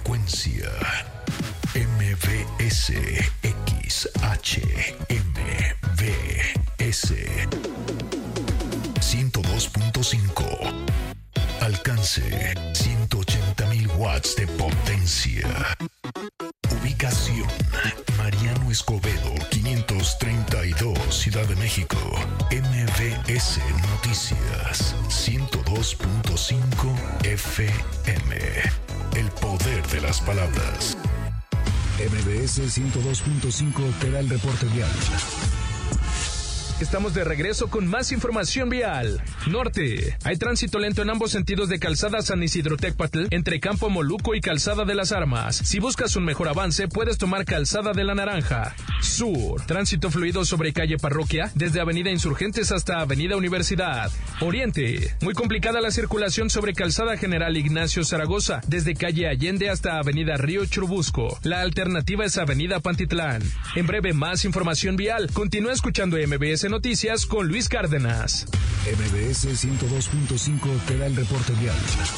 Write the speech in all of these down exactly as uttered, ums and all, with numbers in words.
frecuencia. M V S X H M V S ciento dos punto cinco. Alcance ciento ochenta mil watts de potencia. Ubicación: Mariano Escobedo quinientos treinta y dos, Ciudad de México. M V S Noticias ciento dos punto cinco F M. El poder de las palabras. M V S ciento dos punto cinco te da el reporte vial. Estamos de regreso con más información vial. Norte. Hay tránsito lento en ambos sentidos de Calzada San Isidro Tecpatl, entre Campo Moluco y Calzada de las Armas. Si buscas un mejor avance, puedes tomar Calzada de la Naranja. Sur. Tránsito fluido sobre calle Parroquia, desde Avenida Insurgentes hasta Avenida Universidad. Oriente. Muy complicada la circulación sobre Calzada General Ignacio Zaragoza, desde calle Allende hasta Avenida Río Churubusco. La alternativa es Avenida Pantitlán. En breve, más información vial. Continúa escuchando M V S Noticias con Luis Cárdenas. M V S ciento dos punto cinco te da el reporte vial.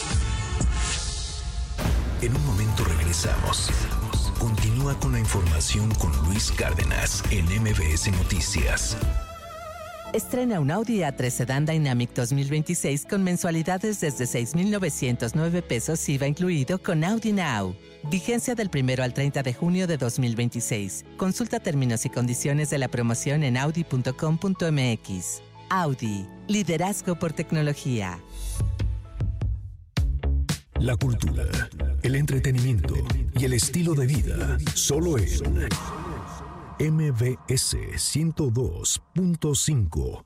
En un momento regresamos. Continúa con la información con Luis Cárdenas en M V S Noticias. Estrena un Audi A tres Sedan Dynamic dos mil veintiséis con mensualidades desde seis mil novecientos nueve pesos I V A incluido con Audi Now. Vigencia del primero al treinta de junio de dos mil veintiséis. Consulta términos y condiciones de la promoción en audi punto com punto m x. Audi, liderazgo por tecnología. La cultura, el entretenimiento y el estilo de vida, solo en M V S ciento dos punto cinco.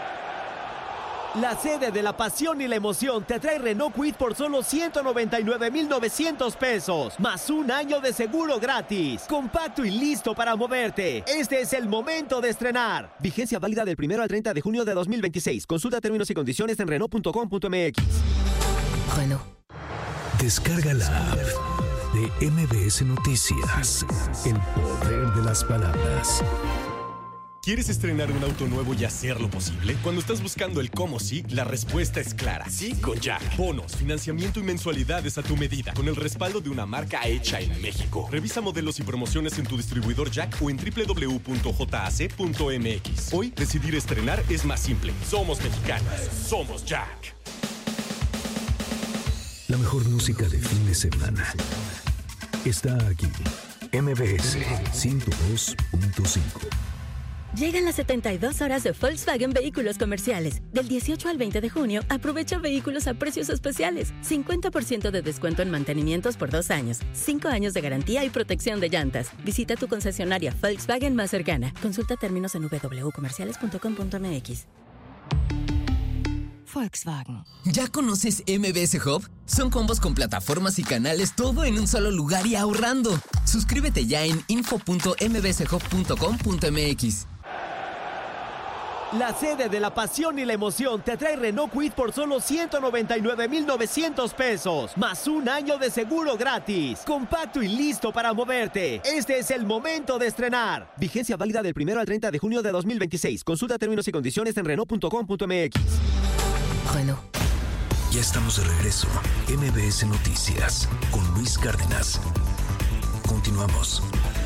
La sede de la pasión y la emoción te trae Renault Kwid por solo ciento noventa y nueve mil novecientos pesos, más un año de seguro gratis. Compacto y listo para moverte. Este es el momento de estrenar. Vigencia válida del primero al treinta de junio de dos mil veintiséis. Consulta términos y condiciones en renault punto com punto m x. Renault. Descarga la app de M V S Noticias. El poder de las palabras. ¿Quieres estrenar un auto nuevo y hacerlo posible? Cuando estás buscando el cómo sí, la respuesta es clara. Sí con Jack. Bonos, financiamiento y mensualidades a tu medida, con el respaldo de una marca hecha en México. Revisa modelos y promociones en tu distribuidor Jack o en doble u doble u doble u punto j a c punto m x. Hoy, decidir estrenar es más simple. Somos mexicanos. Somos Jack. La mejor música de fin de semana está aquí. M V S ciento dos punto cinco. Llegan las setenta y dos horas de Volkswagen Vehículos Comerciales. Del dieciocho al veinte de junio, aprovecha vehículos a precios especiales. cincuenta por ciento de descuento en mantenimientos por dos años. cinco años de garantía y protección de llantas. Visita tu concesionaria Volkswagen más cercana. Consulta términos en doble u doble u doble u punto comerciales punto com punto m x. Volkswagen. ¿Ya conoces M V S Hub? Son combos con plataformas y canales, todo en un solo lugar y ahorrando. Suscríbete ya en info punto m v s hub punto com punto m x. La sede de la pasión y la emoción te trae Renault Kwid por solo ciento noventa y nueve mil novecientos pesos, más un año de seguro gratis. Compacto y listo para moverte. Este es el momento de estrenar. Vigencia válida del primero al treinta de junio de dos mil veintiséis. Consulta términos y condiciones en renault punto com punto m x. Renault. Ya estamos de regreso. M V S Noticias con Luis Cárdenas. Continuamos.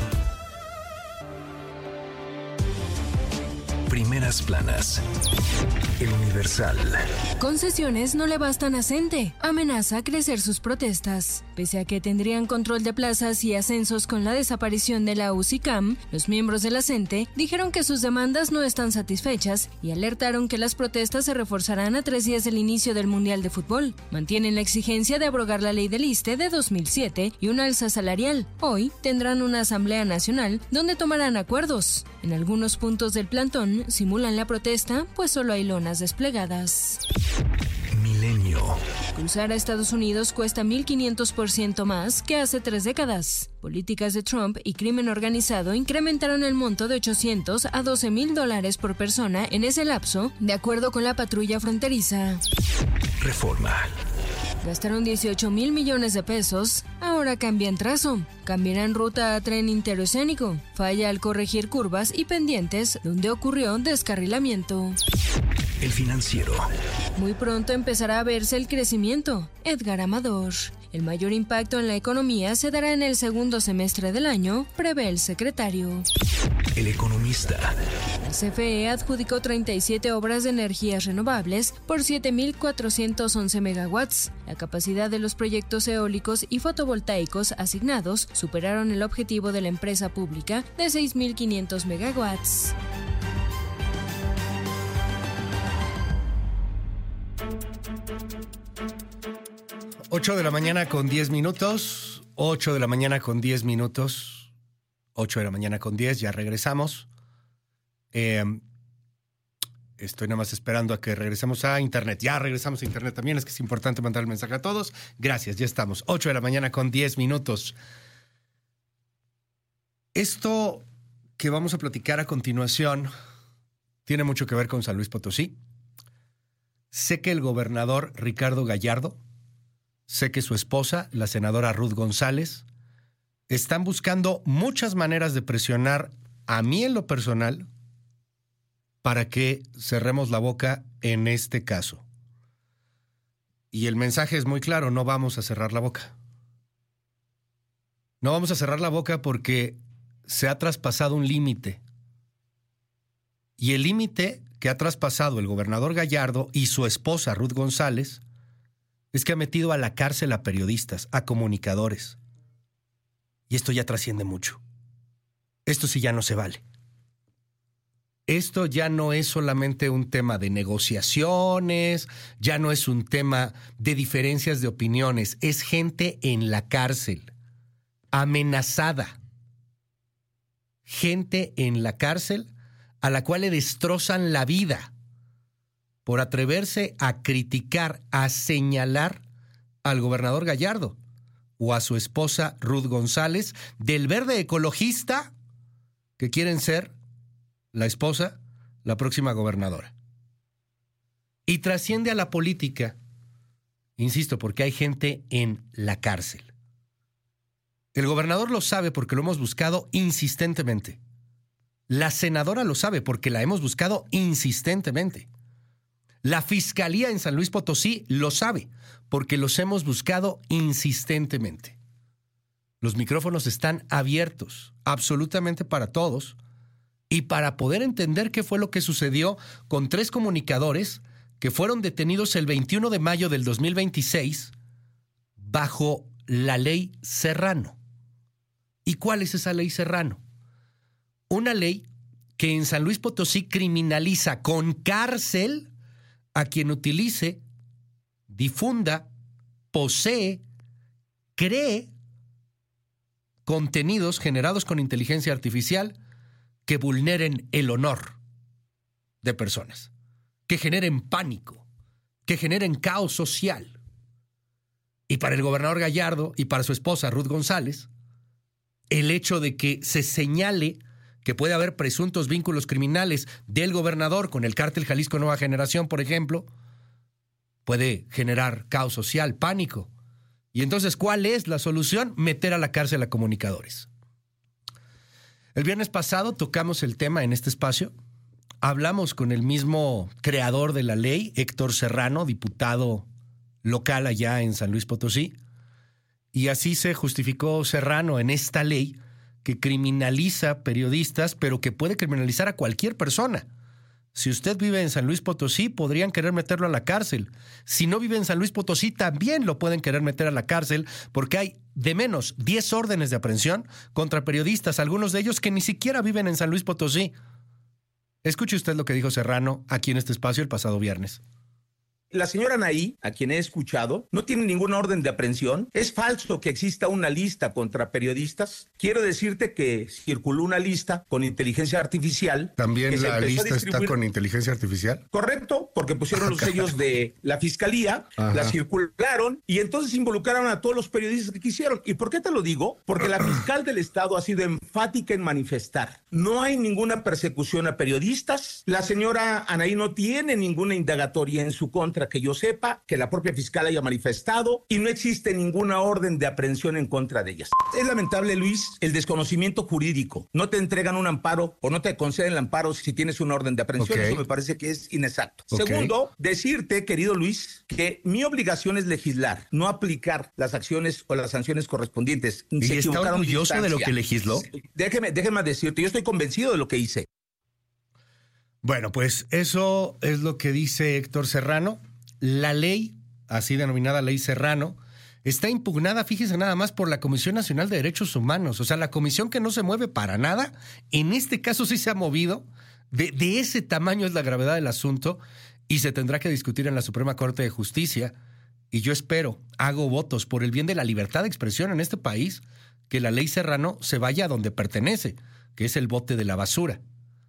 Primeras planas. El Universal. Concesiones no le bastan a CENTE. Amenaza crecer sus protestas. Pese a que tendrían control de plazas y ascensos con la desaparición de la U C I C A M, los miembros de la CENTE dijeron que sus demandas no están satisfechas y alertaron que las protestas se reforzarán a tres días del inicio del Mundial de Fútbol. Mantienen la exigencia de abrogar la ley del ISSSTE de dos mil siete y una alza salarial. Hoy tendrán una asamblea nacional donde tomarán acuerdos. En algunos puntos del plantón simulan la protesta, pues solo hay lonas desplegadas. Milenio. Cruzar a Estados Unidos cuesta mil quinientos por ciento más que hace tres décadas. Políticas de Trump y crimen organizado incrementaron el monto de ochocientos a doce mil dólares por persona en ese lapso, de acuerdo con la patrulla fronteriza. Reforma. Gastaron dieciocho mil millones de pesos, ahora cambian trazo. Cambiarán ruta a tren interoceánico. Falla al corregir curvas y pendientes donde ocurrió descarrilamiento. El Financiero. Muy pronto empezará a verse el crecimiento. Edgar Amador. El mayor impacto en la economía se dará en el segundo semestre del año, prevé el secretario. El Economista. La C F E adjudicó treinta y siete obras de energías renovables por siete mil cuatrocientos once megawatts. La capacidad de los proyectos eólicos y fotovoltaicos asignados superaron el objetivo de la empresa pública de seis mil quinientos megawatts. ocho de la mañana con diez minutos, ocho de la mañana con diez minutos, ocho de la mañana con diez, ya regresamos. Eh, estoy nada más esperando a que regresemos a internet. Ya regresamos a internet también, es que es importante mandar el mensaje a todos. Gracias, ya estamos. ocho de la mañana con diez minutos. Esto que vamos a platicar a continuación tiene mucho que ver con San Luis Potosí. Sé que el gobernador Ricardo Gallardo, sé que su esposa, la senadora Ruth González, están buscando muchas maneras de presionar a mí en lo personal para que cerremos la boca en este caso. Y el mensaje es muy claro, no vamos a cerrar la boca. No vamos a cerrar la boca porque se ha traspasado un límite. Y el límite que ha traspasado el gobernador Gallardo y su esposa Ruth González es que ha metido a la cárcel a periodistas, a comunicadores. Y esto ya trasciende mucho. Esto sí ya no se vale. Esto ya no es solamente un tema de negociaciones, ya no es un tema de diferencias de opiniones, es gente en la cárcel, amenazada. Gente en la cárcel a la cual le destrozan la vida por atreverse a criticar, a señalar al gobernador Gallardo o a su esposa Ruth González del verde ecologista que quieren ser la esposa, la próxima gobernadora. Y trasciende a la política, insisto, porque hay gente en la cárcel. El gobernador lo sabe porque lo hemos buscado insistentemente. La senadora lo sabe porque la hemos buscado insistentemente. La Fiscalía en San Luis Potosí lo sabe porque los hemos buscado insistentemente. Los micrófonos están abiertos absolutamente para todos y para poder entender qué fue lo que sucedió con tres comunicadores que fueron detenidos el veintiuno de mayo del dos mil veintiséis bajo la ley Serrano. ¿Y cuál es esa ley Serrano? Una ley que en San Luis Potosí criminaliza con cárcel a quien utilice, difunda, posee, cree contenidos generados con inteligencia artificial que vulneren el honor de personas, que generen pánico, que generen caos social. Y para el gobernador Gallardo y para su esposa Ruth González, el hecho de que se señale que puede haber presuntos vínculos criminales del gobernador con el cártel Jalisco Nueva Generación, por ejemplo, puede generar caos social, pánico. Y entonces, ¿cuál es la solución? Meter a la cárcel a comunicadores. El viernes pasado tocamos el tema en este espacio. Hablamos con el mismo creador de la ley, Héctor Serrano, diputado local allá en San Luis Potosí. Y así se justificó Serrano en esta ley que criminaliza periodistas, pero que puede criminalizar a cualquier persona. Si usted vive en San Luis Potosí, podrían querer meterlo a la cárcel. Si no vive en San Luis Potosí, también lo pueden querer meter a la cárcel, porque hay de menos diez órdenes de aprehensión contra periodistas, algunos de ellos que ni siquiera viven en San Luis Potosí. Escuche usted lo que dijo Serrano aquí en este espacio el pasado viernes. La señora Anaí, a quien he escuchado, no tiene ninguna orden de aprehensión. Es falso que exista una lista contra periodistas. Quiero decirte que circuló una lista con inteligencia artificial. ¿También la lista está con inteligencia artificial? Correcto, porque pusieron los sellos de la Fiscalía, Ajá. la circularon y entonces involucraron a todos los periodistas que quisieron. ¿Y por qué te lo digo? Porque la fiscal del Estado ha sido enfática en manifestar. No hay ninguna persecución a periodistas. La señora Anaí no tiene ninguna indagatoria en su contra. encuentra que yo sepa, que la propia fiscal haya manifestado, y no existe ninguna orden de aprehensión en contra de ellas. Es lamentable, Luis, el desconocimiento jurídico. No te entregan un amparo o no te conceden el amparo si tienes una orden de aprehensión. Okay. Eso me parece que es inexacto. Okay. Segundo, decirte, querido Luis, que mi obligación es legislar, no aplicar las acciones o las sanciones correspondientes. ¿Y se está orgulloso de, de lo que legisló? Déjeme, déjeme decirte, yo estoy convencido de lo que hice. Bueno, pues eso es lo que dice Héctor Serrano. La ley, así denominada Ley Serrano, está impugnada, fíjese nada más, por la Comisión Nacional de Derechos Humanos. O sea, la comisión que no se mueve para nada, en este caso sí se ha movido. De, de ese tamaño es la gravedad del asunto y se tendrá que discutir en la Suprema Corte de Justicia. Y yo espero, hago votos por el bien de la libertad de expresión en este país, que la Ley Serrano se vaya a donde pertenece, que es el bote de la basura.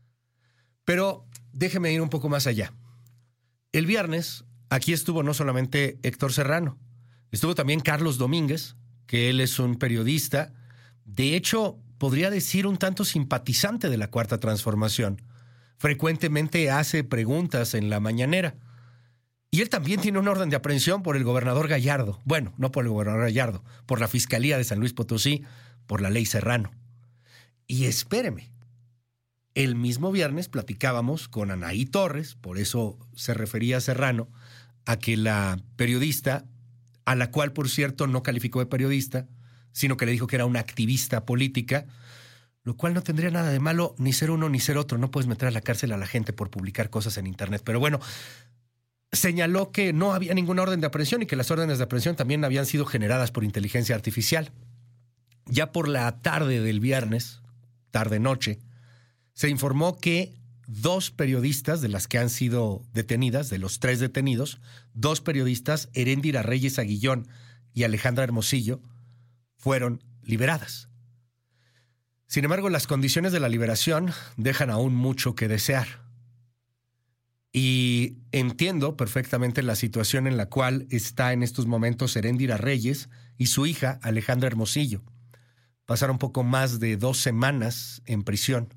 Pero déjeme ir un poco más allá. El viernes aquí estuvo no solamente Héctor Serrano, estuvo también Carlos Domínguez, que él es un periodista, de hecho, podría decir un tanto simpatizante de la Cuarta Transformación. Frecuentemente hace preguntas en la mañanera. Y él también tiene una orden de aprehensión por el gobernador Gallardo. Bueno, no por el gobernador Gallardo, por la Fiscalía de San Luis Potosí, por la Ley Serrano. Y espéreme. El mismo viernes platicábamos con Anaí Torres, por eso se refería a Serrano, a que la periodista, a la cual, por cierto, no calificó de periodista, sino que le dijo que era una activista política, lo cual no tendría nada de malo ni ser uno ni ser otro. No puedes meter a la cárcel a la gente por publicar cosas en Internet. Pero bueno, señaló que no había ninguna orden de aprehensión y que las órdenes de aprehensión también habían sido generadas por inteligencia artificial. Ya por la tarde del viernes, tarde-noche, se informó que dos periodistas de las que han sido detenidas, de los tres detenidos, dos periodistas, Heréndira Reyes Aguillón y Alejandra Hermosillo, fueron liberadas. Sin embargo, las condiciones de la liberación dejan aún mucho que desear. Y entiendo perfectamente la situación en la cual está en estos momentos Heréndira Reyes y su hija Alejandra Hermosillo. Pasaron poco más de dos semanas en prisión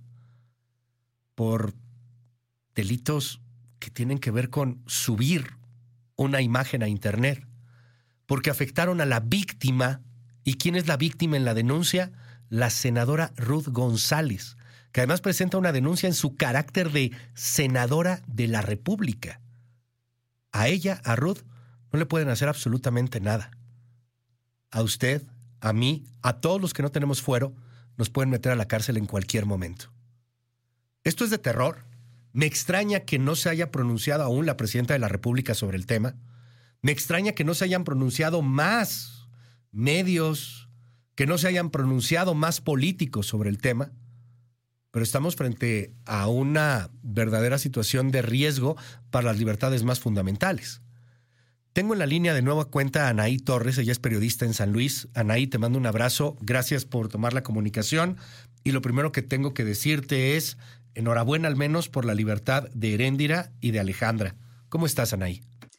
por delitos que tienen que ver con subir una imagen a Internet, porque afectaron a la víctima. ¿Y quién es la víctima en la denuncia? La senadora Ruth González, que además presenta una denuncia en su carácter de senadora de la República. A ella, a Ruth, no le pueden hacer absolutamente nada. A usted, a mí, a todos los que no tenemos fuero, nos pueden meter a la cárcel en cualquier momento. Esto es de terror. Me extraña que no se haya pronunciado aún la presidenta de la República sobre el tema. Me extraña que no se hayan pronunciado más medios, que no se hayan pronunciado más políticos sobre el tema. Pero estamos frente a una verdadera situación de riesgo para las libertades más fundamentales. Tengo en la línea de nueva cuenta a Anaí Torres, ella es periodista en San Luis. Anaí, te mando un abrazo, gracias por tomar la comunicación. Y lo primero que tengo que decirte es enhorabuena al menos por la libertad de Heréndira y de Alejandra. ¿Cómo estás, Anaí?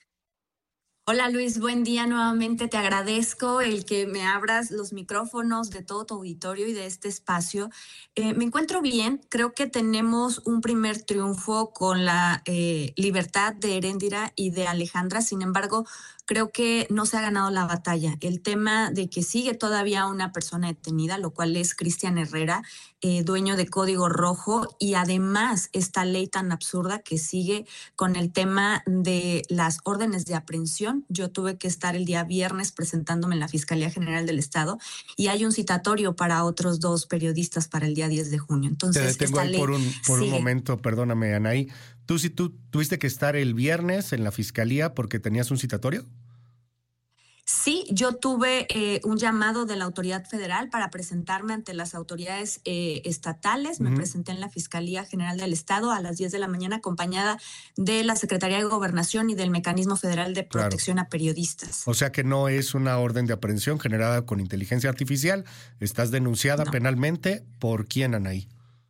Hola Luis, buen día nuevamente. Te agradezco el que me abras los micrófonos de todo tu auditorio y de este espacio. Eh, me encuentro bien, creo que tenemos un primer triunfo con la eh, libertad de Heréndira y de Alejandra. Sin embargo, creo que no se ha ganado la batalla. El tema de que sigue todavía una persona detenida, lo cual es Cristian Herrera, eh, dueño de Código Rojo, y además esta ley tan absurda que sigue con el tema de las órdenes de aprehensión. Yo tuve que estar el día viernes presentándome en la Fiscalía General del Estado y hay un citatorio para otros dos periodistas para el día diez de junio. Entonces, te detengo ahí por, un, por un momento, perdóname, Anaí. ¿Tú sí tú tuviste que estar el viernes en la Fiscalía porque tenías un citatorio? Sí, yo tuve eh, un llamado de la autoridad federal para presentarme ante las autoridades eh, estatales. Me uh-huh. presenté en la Fiscalía General del Estado a las diez de la mañana acompañada de la Secretaría de Gobernación y del Mecanismo Federal de Protección claro. a Periodistas. O sea que no es una orden de aprehensión generada con inteligencia artificial. ¿Estás denunciada no. penalmente por quién, Anaí?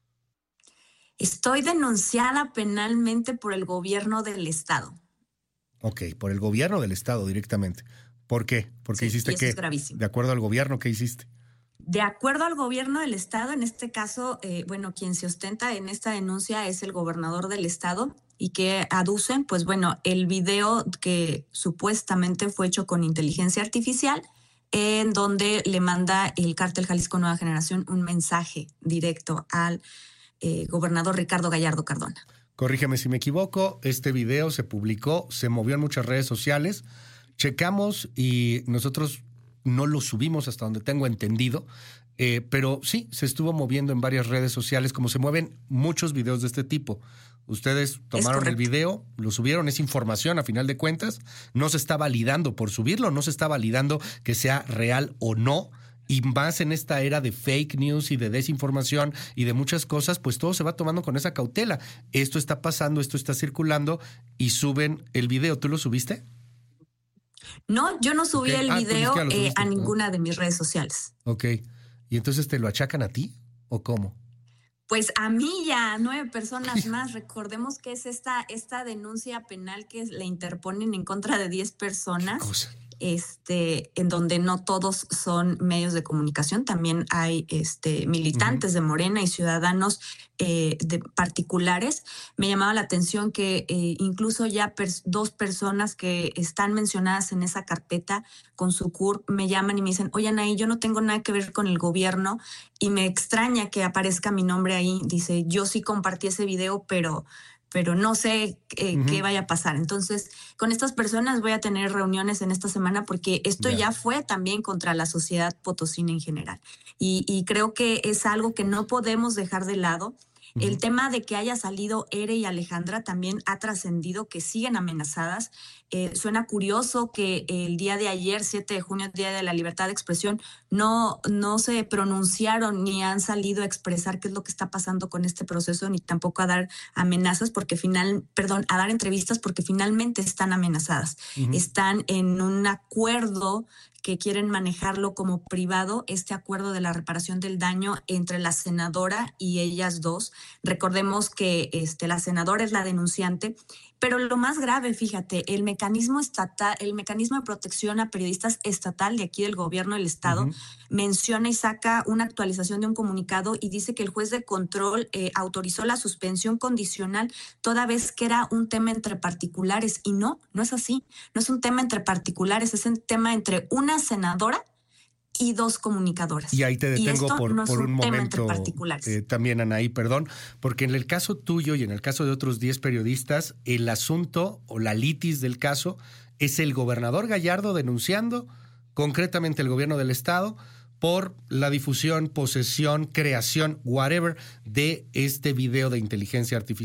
Estoy denunciada penalmente por el gobierno del Estado. Ok, por el gobierno del Estado directamente. ¿Por qué? ¿Por qué sí, hiciste qué? Es gravísimo. ¿De acuerdo al gobierno qué hiciste? De acuerdo al gobierno del Estado, en este caso, eh, bueno, quien se ostenta en esta denuncia es el gobernador del Estado. y que aducen, pues bueno, el video que supuestamente fue hecho con inteligencia artificial, en donde le manda el Cártel Jalisco Nueva Generación un mensaje directo al eh, gobernador Ricardo Gallardo Cardona. Corrígeme si me equivoco, este video se publicó, se movió en muchas redes sociales, checamos y nosotros no lo subimos hasta donde tengo entendido, eh, pero sí, se estuvo moviendo en varias redes sociales, como se mueven muchos videos de este tipo. Ustedes tomaron el video, lo subieron, es información a final de cuentas, no se está validando por subirlo, no se está validando que sea real o no, y más en esta era de fake news y de desinformación y de muchas cosas, pues todo se va tomando con esa cautela. Esto está pasando, esto está circulando y suben el video. ¿Tú lo subiste? No, yo no subí okay. el video ah, pues eh, a ninguna de mis redes sociales. Ok. ¿Y entonces te lo achacan a ti o cómo? Pues a mí y a nueve personas más. Recordemos que es esta, esta denuncia penal que le interponen en contra de diez personas. ¿Qué cosa? Este, en donde no todos son medios de comunicación, también hay este, militantes uh-huh. de Morena y ciudadanos eh, de particulares. Me llamaba la atención que eh, incluso ya pers- dos personas que están mencionadas en esa carpeta con su C U R me llaman y me dicen, oye Anaí, yo no tengo nada que ver con el gobierno y me extraña que aparezca mi nombre ahí. Dice, yo sí compartí ese video, pero... pero no sé eh, uh-huh. qué vaya a pasar. Entonces, con estas personas voy a tener reuniones en esta semana porque esto yeah. ya fue también contra la sociedad potosina en general. Y, y creo que es algo que no podemos dejar de lado. Uh-huh. El tema de que haya salido Ere y Alejandra también ha trascendido, que siguen amenazadas. Eh, suena curioso que el día de ayer, siete de junio, Día de la Libertad de Expresión, no, no se pronunciaron ni han salido a expresar qué es lo que está pasando con este proceso, ni tampoco a dar amenazas, porque final, perdón, a dar entrevistas porque finalmente están amenazadas. Uh-huh. Están en un acuerdo que quieren manejarlo como privado, este acuerdo de la reparación del daño entre la senadora y ellas dos. Recordemos que este, la senadora es la denunciante, pero lo más grave, fíjate, el mecanismo estatal, el mecanismo de protección a periodistas estatal de aquí del gobierno del estado uh-huh. menciona y saca una actualización de un comunicado y dice que el juez de control eh, autorizó la suspensión condicional toda vez que era un tema entre particulares, y no, no es así, no es un tema entre particulares, es un tema entre una senadora y dos comunicadoras. Y ahí te detengo por, no por un, un momento eh, también, Anaí, perdón, porque en el caso tuyo y en el caso de otros diez periodistas, el asunto o la litis del caso es el gobernador Gallardo denunciando concretamente el gobierno del estado por la difusión, posesión, creación, whatever, de este video de inteligencia artificial.